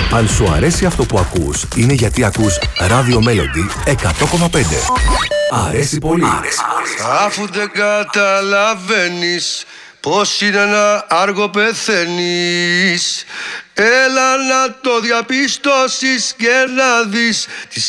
Αν σου αρέσει αυτό που ακούς, είναι γιατί ακούς Radio Melody 100,5. Αρέσει πολύ. Αφού δεν καταλαβαίνεις πως είναι ένα άργο πεθαίνεις, έλα να το διαπιστώσεις και να δεις τι